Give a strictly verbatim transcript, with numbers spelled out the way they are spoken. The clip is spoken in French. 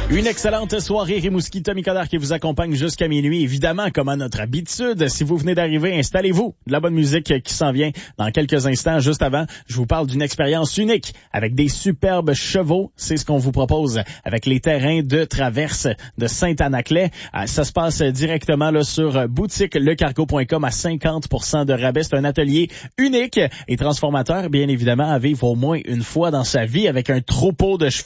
Une excellente soirée, Rimouski, Tommy Coderre qui vous accompagne jusqu'à minuit. Évidemment, comme à notre habitude, si vous venez d'arriver, installez-vous. De la bonne musique qui s'en vient dans quelques instants. Juste avant, je vous parle d'une expérience unique avec des superbes chevaux. C'est ce qu'on vous propose avec les terrains de traverse de Saint-Anaclet. Ça se passe directement là sur boutique le cargo point com à cinquante pour cent de rabais. C'est un atelier unique et transformateur, bien évidemment, à vivre au moins une fois dans sa vie avec un troupeau de chevaux